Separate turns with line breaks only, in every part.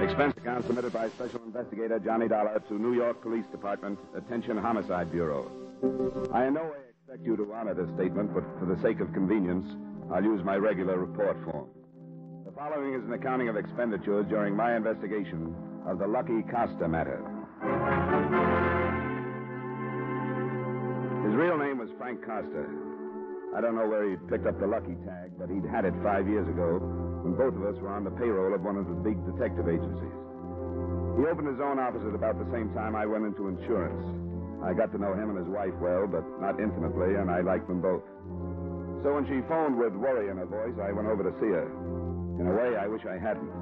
Expense account submitted by Special Investigator Johnny Dollar to New York Police Department, Attention Homicide Bureau. I in no way expect you to honor this statement, but for the sake of convenience, I'll use my regular report form. The following is an accounting of expenditures during my investigation of the Lucky Costa matter. His real name was Frank Costa. I don't know where he'd picked up the Lucky tag, but he'd had it 5 years ago when both of us were on the payroll of one of the big detective agencies. He opened his own office at about the same time I went into insurance. I got to know him and his wife well, but not intimately, and I liked them both. So when she phoned with worry in her voice, I went over to see her. In a way, I wish I hadn't.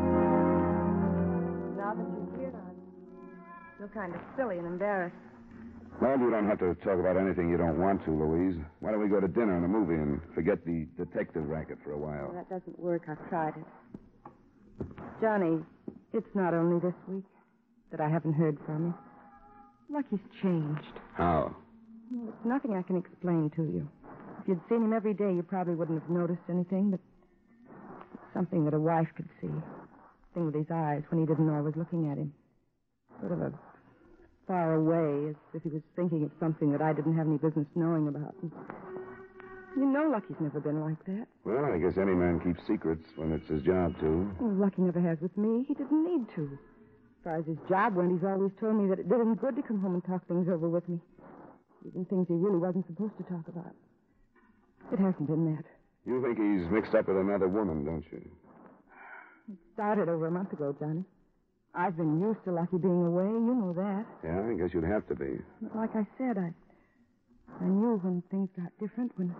Now that you're here, I feel kind of silly and embarrassed.
Well, you don't have to talk about anything you don't want to, Louise. Why don't we go to dinner and a movie and forget the detective racket for a while?
That doesn't work. I've tried it. Johnny, it's not only this week that I haven't heard from him. Lucky's changed.
How?
Well, it's nothing I can explain to you. If you'd seen him every day, you probably wouldn't have noticed anything, but it's something that a wife could see. Thing with his eyes when he didn't know I was looking at him. Sort of a far away, as if he was thinking of something that I didn't have any business knowing about. And you know Lucky's never been like that.
Well, I guess any man keeps secrets when it's his job to.
Well, Lucky never has with me. He didn't need to. As far as his job went, he's always told me that it did him good to come home and talk things over with me. Even things he really wasn't supposed to talk about. It hasn't been that.
You think he's mixed up with another woman, don't you?
It started over a month ago, Johnny. I've been used to Lucky being away. You know that.
Yeah, I guess you'd have to be.
But like I said, I knew when things got different, when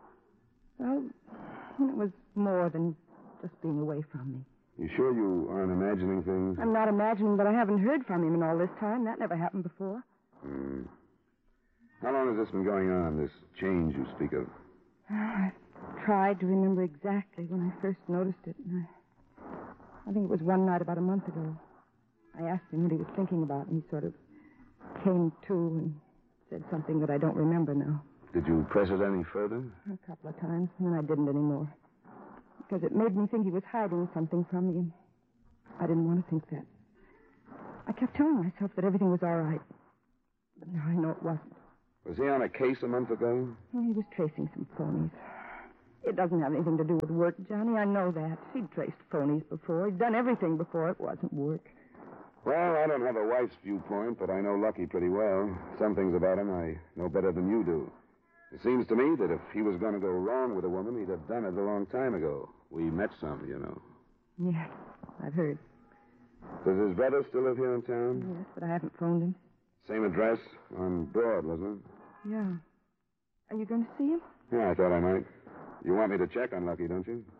it was more than just being away from me.
You sure you aren't imagining things?
I'm not imagining, but I haven't heard from him in all this time. That never happened before.
How long has this been going on, this change you speak of?
I tried to remember exactly when I first noticed it. And I think it was one night about a month ago. I asked him what he was thinking about, and he sort of came to and said something that I don't remember now.
Did you press it any further?
A couple of times, and then I didn't anymore. Because it made me think he was hiding something from me, and I didn't want to think that. I kept telling myself that everything was all right. But now I know it wasn't.
Was he on a case a month ago?
Well, he was tracing some phonies. It doesn't have anything to do with work, Johnny. I know that. He'd traced phonies before. He'd done everything before. It wasn't work.
Well, I don't have a wife's viewpoint, but I know Lucky pretty well. Some things about him I know better than you do. It seems to me that if he was going to go wrong with a woman, he'd have done it a long time ago. We met some, you know.
Yeah, I've heard.
Does his brother still live here in town?
Yes, but I haven't phoned him.
Same address on Broad, wasn't it?
Yeah. Are you going to see him?
Yeah, I thought I might. You want me to check on Lucky, don't you?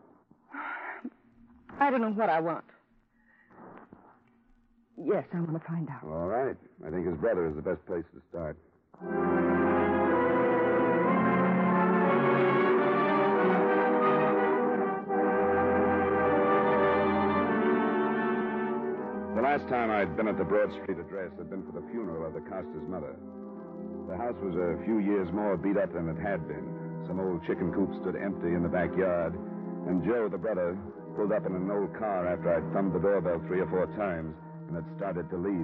I don't know what I want. Yes, I want to find out.
All right. I think his brother is the best place to start. The last time I'd been at the Broad Street address had been for the funeral of the Costa's mother. The house was a few years more beat up than it had been. Some old chicken coop stood empty in the backyard, and Joe, the brother, pulled up in an old car after I'd thumbed the doorbell 3 or 4 times and had started to leave.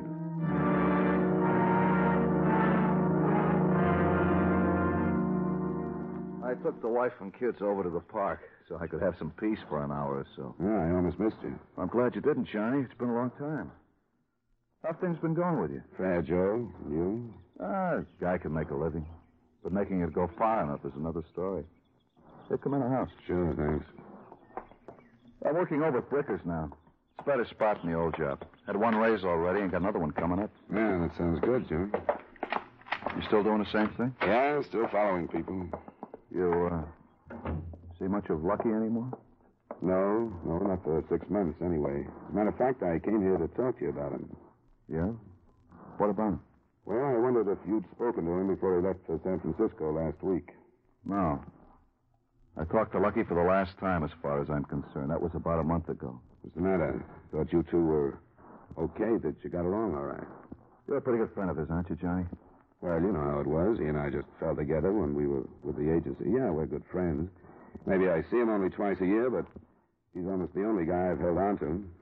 I took the wife and kids over to the park so I could have some peace for an hour or so.
Yeah, I almost missed you.
I'm glad you didn't, Johnny. It's been a long time. How've things been going with you?
Fair, Joe. You?
A guy can make a living. But making it go far enough is another story. Hey, come in the house.
Sure, thanks.
I'm working over at Bricker's now. It's a better spot than the old job. Had one raise already and got another one coming up.
Yeah, that sounds good, Joe.
You still doing the same thing?
Yeah, still following people.
You, see much of Lucky anymore?
No, not for 6 months anyway. As a matter of fact, I came here to talk to you about him.
Yeah? What about him?
Well, I wondered if you'd spoken to him before he left for San Francisco last week.
No. I talked to Lucky for the last time, as far as I'm concerned. That was about a month ago.
What's the matter? Thought you two were okay, that you got along all right.
You're a pretty good friend of his, aren't you, Johnny?
Well, you know how it was. He and I just fell together when we were with the agency. Yeah, we're good friends. Maybe I see him only twice a year, but he's almost the only guy I've held on to.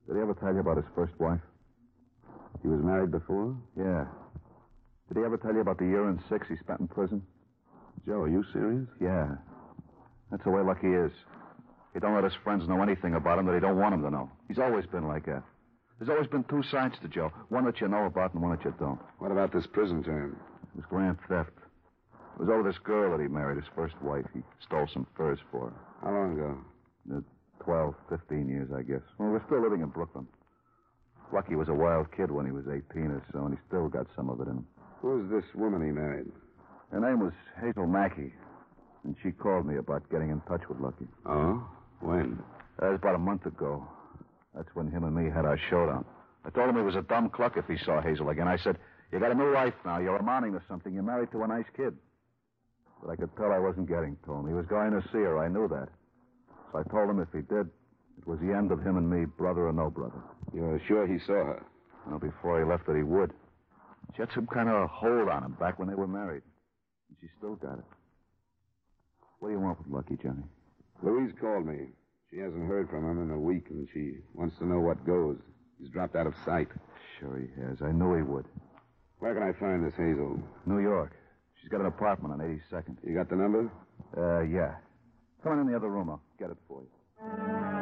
Did he ever tell you about his first wife?
He was married before?
Yeah. Did he ever tell you about the year and 6 he spent in prison?
Joe, are you serious?
Yeah. That's the way Lucky is. He don't let his friends know anything about him that he don't want them to know. He's always been like that. There's always been two sides to Joe. One that you know about and one that you don't.
What about this prison term?
It was grand theft. It was over this girl that he married, his first wife. He stole some furs for her.
How long ago?
12, 15 years, I guess. Well, we're still living in Brooklyn. Lucky was a wild kid when he was 18 or so, and he still got some of it in him.
Who's this woman he married?
Her name was Hazel Mackey, and she called me about getting in touch with Lucky.
Oh? When?
That was about a month ago. That's when him and me had our showdown. I told him he was a dumb cluck if he saw Hazel again. I said, you got a new life now. You're amounting to something. You're married to a nice kid. But I could tell I wasn't getting to him. He was going to see her. I knew that. So I told him if he did, it was the end of him and me, brother or no brother.
You're sure he saw her?
Well, before he left that he would. She had some kind of hold on him back when they were married. And she still got it. What do you want with Lucky, Johnny?
Louise called me. She hasn't heard from him in a week, and she wants to know what goes. He's dropped out of sight.
Sure he has. I knew he would.
Where can I find this Hazel?
New York. She's got an apartment on 82nd.
You got the number?
Yeah. Come on in the other room. I'll get it for you.